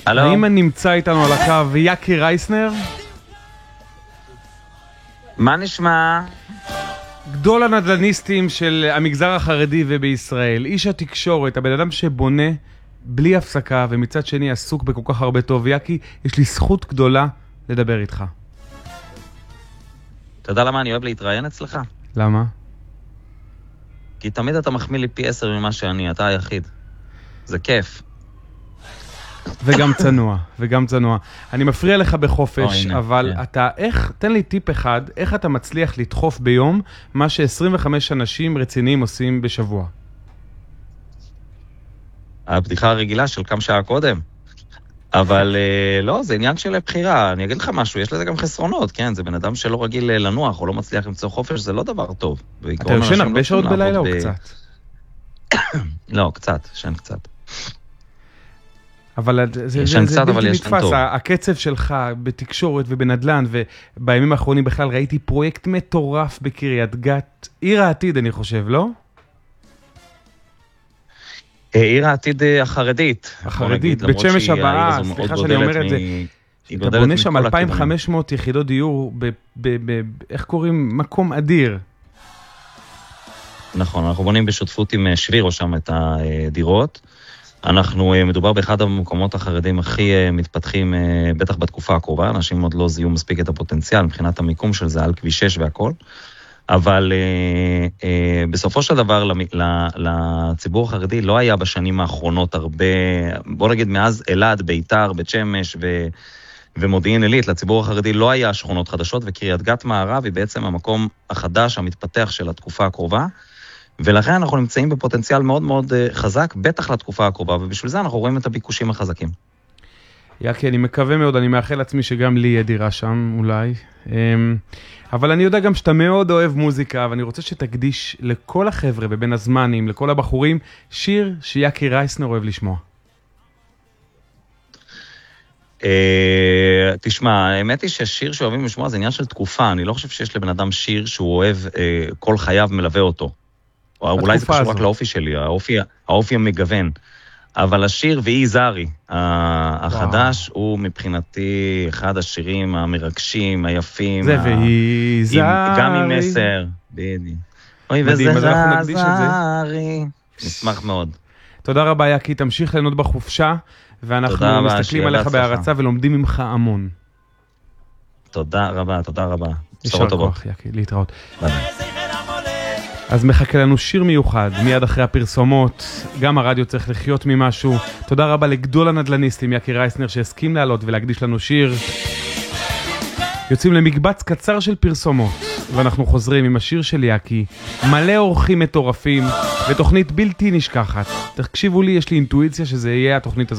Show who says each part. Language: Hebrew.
Speaker 1: הלו?
Speaker 2: האם נמצא איתנו על הקו יקי רייסנר?
Speaker 1: מה נשמע?
Speaker 2: גדול הנדלניסטים של המגזר החרדי ובישראל, איש התקשורת, הבן אדם שבונה בלי הפסקה ומצד שני עסוק בכל כך הרבה טוב. יקי, יש לי זכות גדולה לדבר איתך.
Speaker 1: אתה יודע למה אני אוהב להתראיין אצלך?
Speaker 2: למה?
Speaker 1: כי תמיד אתה מחמיא לי פי 10 ממה שאני, אתה היחיד. זה כיף.
Speaker 2: וגם צנוע, וגם צנוע. אני מפריע לך בחופש,
Speaker 1: הנה,
Speaker 2: אבל
Speaker 1: כן.
Speaker 2: אתה, תן לי טיפ אחד, איך אתה מצליח לדחוף ביום מה ש-25 אנשים רציניים עושים בשבוע?
Speaker 1: הבדיחה הרגילה של כמה שעה קודם. אבל לא, זה עניין של בחירה. אני אגיד לך משהו, יש לזה גם חסרונות, כן? זה בן אדם שלא רגיל לנוח, או לא מצליח למצוא חופש, זה לא דבר טוב.
Speaker 2: אתה יושן הרבה שעות בלילה או קצת?
Speaker 1: לא, קצת, ישן קצת.
Speaker 2: אבל זה בלתי נתפס, הקצב שלך בתקשורת ובנדלן, ובימים האחרונים בכלל ראיתי פרויקט מטורף בקריית גת, עיר העתיד אני חושב, לא?
Speaker 1: עיר העתיד החרדית.
Speaker 2: החרדית, בית שמש הבאה, סליחה שאני אומר את זה. אתה בונה שם 2,500 יחידות דיור, איך קוראים? מקום אדיר.
Speaker 1: נכון, אנחנו בונים בשותפות עם שבירו שם את הדירות. אנחנו, מדובר באחד המקומות החרדים הכי מתפתחים, בטח בתקופה הקרובה, אנשים עוד לא זיהו מספיק את הפוטנציאל, מבחינת המיקום של זה, על כביש 6 והכל, אבל בסופו של דבר לציבור החרדי לא היה בשנים האחרונות הרבה, בוא נגיד מאז אלעד, ביתר, בית שמש ומודיעין עילית, לציבור החרדי לא היה שכונות חדשות, וקריית גת מערב היא בעצם המקום החדש, המתפתח של התקופה הקרובה, ולכן אנחנו נמצאים בפוטנציאל מאוד מאוד חזק, בטח לתקופה הקרובה, ובשביל זה אנחנו רואים את הביקושים החזקים.
Speaker 2: יקי, אני מקווה מאוד, אני מאחל לעצמי שגם לי יהיה דירה שם, אולי. אבל אני יודע גם שאתה מאוד אוהב מוזיקה, ואני רוצה שתקדיש לכל החבר'ה בבין הזמנים, לכל הבחורים, שיר שיקי רייסנר אוהב לשמוע.
Speaker 1: תשמע, האמת היא ששיר שאוהבים לשמוע זה עניין של תקופה, אני לא חושב שיש לבן אדם שיר שהוא אוהב כל חייו מלווה אותו. אולי זה קשור רק לאופי שלי, האופי המגוון. אבל השיר ואי זרי, החדש, הוא מבחינתי אחד השירים המרגשים, היפים.
Speaker 2: זה ואי זרי.
Speaker 1: גם עם מסר. בדיוק. אוי, וזה זרי. נשמח מאוד.
Speaker 2: תודה רבה, יקי, תמשיך ליהנות בחופשה, ואנחנו מסתכלים עליך בהרצה ולומדים ממך המון.
Speaker 1: תודה רבה, תודה רבה.
Speaker 2: יישר כוח, יקי, להתראות. אז מחכה לנו שיר מיוחד, מיד אחרי הפרסומות, גם הרדיו צריך לחיות ממשהו. תודה רבה לגדול הנדלניסטים, יקי רייסנר, שהסכים לעלות ולהקדיש לנו שיר. יוצאים למקבץ קצר של פרסומות, ואנחנו חוזרים עם השיר של יקי, מלא אורחים מטורפים, ותוכנית בלתי נשכחת. תקשיבו לי, יש לי אינטואיציה שזה יהיה התוכנית הזאת.